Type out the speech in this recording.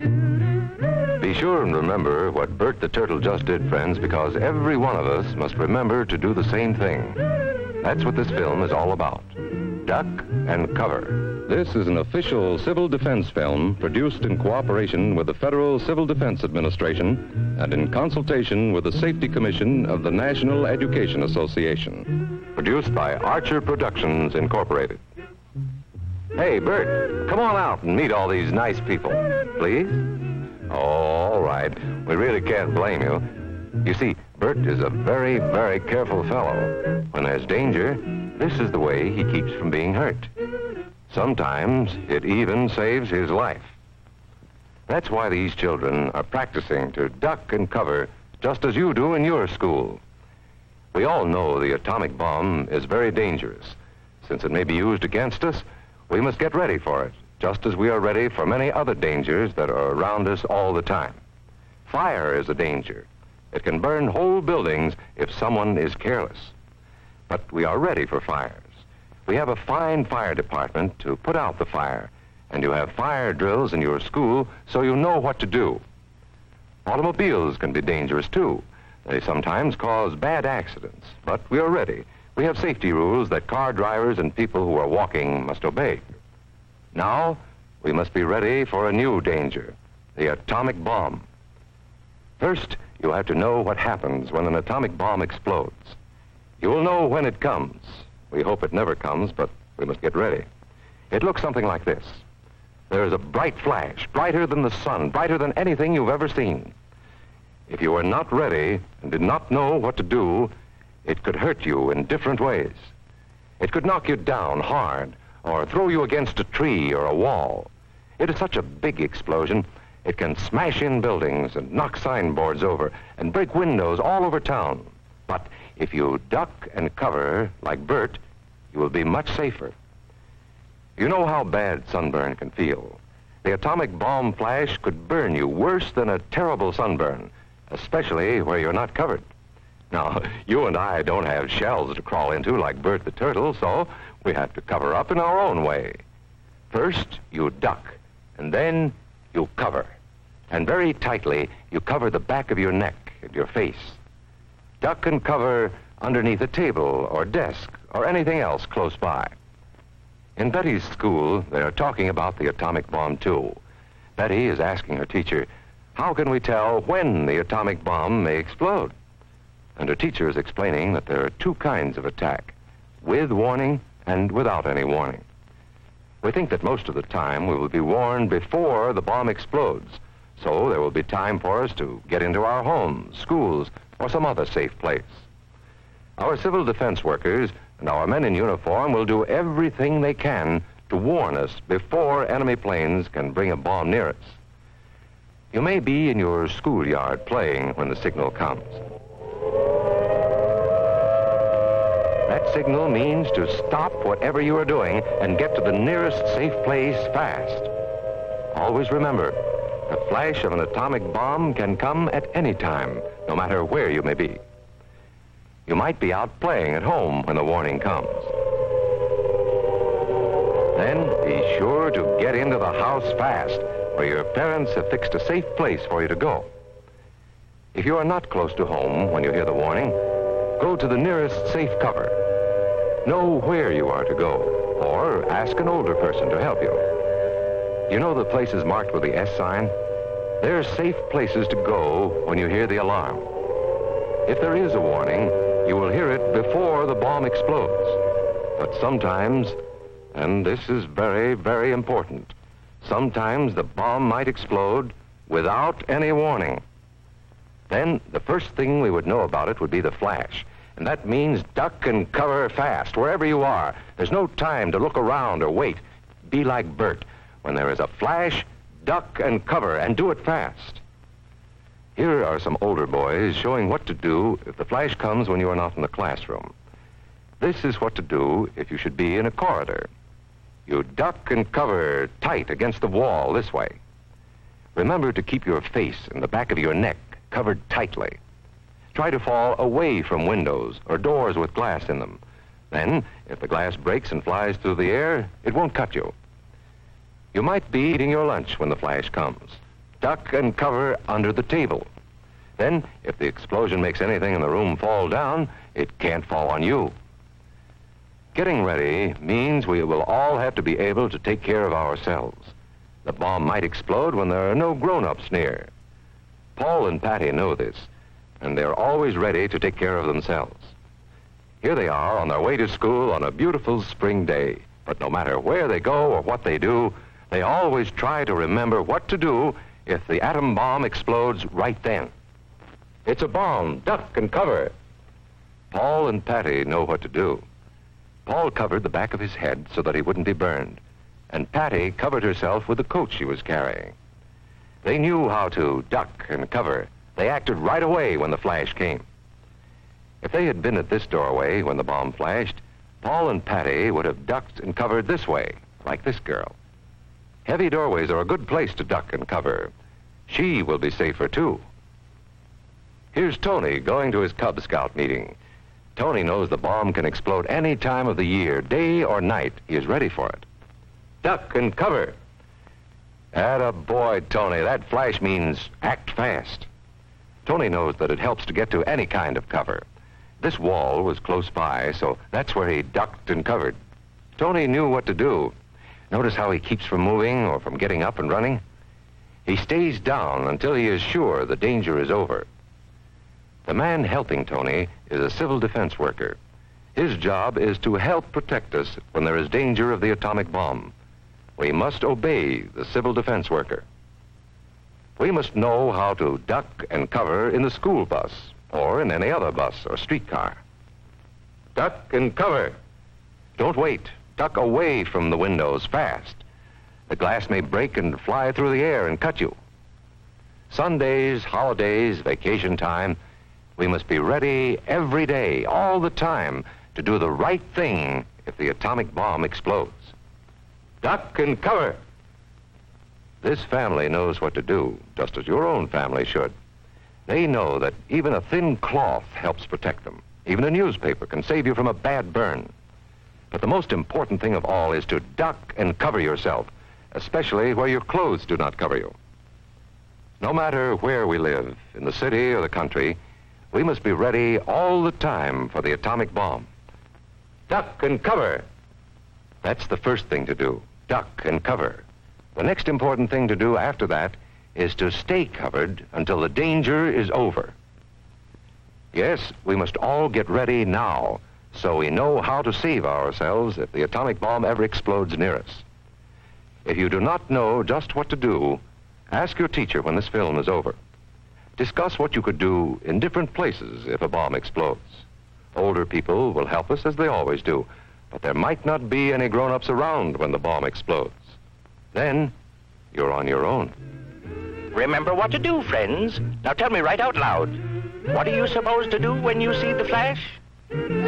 Be sure and remember what Bert the Turtle just did, friends, because every one of us must remember to do the same thing. That's what this film is all about. Duck and cover. This is an official civil defense film produced in cooperation with the Federal Civil Defense Administration and in consultation with the Safety Commission of the National Education Association. Produced by Archer Productions, Incorporated. Hey, Bert, come on out and meet all these nice people, please. Oh, all right. We really can't blame you. You see, Bert is a very, very careful fellow. When there's danger, this is the way he keeps from being hurt. Sometimes it even saves his life. That's why these children are practicing to duck and cover just as you do in your school. We all know the atomic bomb is very dangerous. Since it may be used against us, we must get ready for it, just as we are ready for many other dangers that are around us all the time. Fire is a danger. It can burn whole buildings if someone is careless. But we are ready for fires. We have a fine fire department to put out the fire, and you have fire drills in your school so you know what to do. Automobiles can be dangerous too. They sometimes cause bad accidents, but we are ready. We have safety rules that car drivers and people who are walking must obey. Now, we must be ready for a new danger, the atomic bomb. First, you have to know what happens when an atomic bomb explodes. You will know when it comes. We hope it never comes, but we must get ready. It looks something like this. There is a bright flash, brighter than the sun, brighter than anything you've ever seen. If you are not ready and did not know what to do, it could hurt you in different ways. It could knock you down hard or throw you against a tree or a wall. It is such a big explosion, it can smash in buildings and knock signboards over and break windows all over town. But if you duck and cover like Bert, you will be much safer. You know how bad sunburn can feel. The atomic bomb flash could burn you worse than a terrible sunburn, especially where you're not covered. Now, you and I don't have shells to crawl into like Bert the Turtle, so we have to cover up in our own way. First, you duck, and then you cover. And very tightly, you cover the back of your neck and your face. Duck and cover underneath a table or desk or anything else close by. In Betty's school, they are talking about the atomic bomb, too. Betty is asking her teacher, how can we tell when the atomic bomb may explode? And her teacher is explaining that there are two kinds of attack, with warning and without any warning. We think that most of the time we will be warned before the bomb explodes, so there will be time for us to get into our homes, schools, or some other safe place. Our civil defense workers and our men in uniform will do everything they can to warn us before enemy planes can bring a bomb near us. You may be in your schoolyard playing when the signal comes. That signal means to stop whatever you are doing and get to the nearest safe place fast. Always remember, the flash of an atomic bomb can come at any time, no matter where you may be. You might be out playing at home when the warning comes. Then be sure to get into the house fast, where your parents have fixed a safe place for you to go. If you are not close to home when you hear the warning, go to the nearest safe cover. Know where you are to go, or ask an older person to help you. You know the places marked with the S sign? They're safe places to go when you hear the alarm. If there is a warning, you will hear it before the bomb explodes. But sometimes, and this is very, very important, sometimes the bomb might explode without any warning. Then the first thing we would know about it would be the flash. And that means duck and cover fast, wherever you are. There's no time to look around or wait. Be like Bert. When there is a flash, duck and cover, and do it fast. Here are some older boys showing what to do if the flash comes when you are not in the classroom. This is what to do if you should be in a corridor. You duck and cover tight against the wall this way. Remember to keep your face and the back of your neck covered tightly. Try to fall away from windows or doors with glass in them. Then, if the glass breaks and flies through the air, it won't cut you. You might be eating your lunch when the flash comes. Duck and cover under the table. Then, if the explosion makes anything in the room fall down, it can't fall on you. Getting ready means we will all have to be able to take care of ourselves. The bomb might explode when there are no grown-ups near. Paul and Patty know this, and they're always ready to take care of themselves. Here they are on their way to school on a beautiful spring day. But no matter where they go or what they do, they always try to remember what to do if the atom bomb explodes right then. It's a bomb. Duck and cover. Paul and Patty know what to do. Paul covered the back of his head so that he wouldn't be burned, and Patty covered herself with the coat she was carrying. They knew how to duck and cover. They acted right away when the flash came. If they had been at this doorway when the bomb flashed, Paul and Patty would have ducked and covered this way, like this girl. Heavy doorways are a good place to duck and cover. She will be safer, too. Here's Tony going to his Cub Scout meeting. Tony knows the bomb can explode any time of the year, day or night. He is ready for it. Duck and cover. Attaboy, Tony. That flash means act fast. Tony knows that it helps to get to any kind of cover. This wall was close by, so that's where he ducked and covered. Tony knew what to do. Notice how he keeps from moving or from getting up and running? He stays down until he is sure the danger is over. The man helping Tony is a civil defense worker. His job is to help protect us when there is danger of the atomic bomb. We must obey the civil defense worker. We must know how to duck and cover in the school bus or in any other bus or streetcar. Duck and cover. Don't wait. Duck away from the windows fast. The glass may break and fly through the air and cut you. Sundays, holidays, vacation time, we must be ready every day, all the time, to do the right thing if the atomic bomb explodes. Duck and cover. This family knows what to do, just as your own family should. They know that even a thin cloth helps protect them. Even a newspaper can save you from a bad burn. But the most important thing of all is to duck and cover yourself, especially where your clothes do not cover you. No matter where we live, in the city or the country, we must be ready all the time for the atomic bomb. Duck and cover. That's the first thing to do, duck and cover. The next important thing to do after that is to stay covered until the danger is over. Yes, we must all get ready now so we know how to save ourselves if the atomic bomb ever explodes near us. If you do not know just what to do, ask your teacher when this film is over. Discuss what you could do in different places if a bomb explodes. Older people will help us as they always do, but there might not be any grown-ups around when the bomb explodes. Then, you're on your own. Remember what to do, friends. Now tell me right out loud. What are you supposed to do when you see the flash?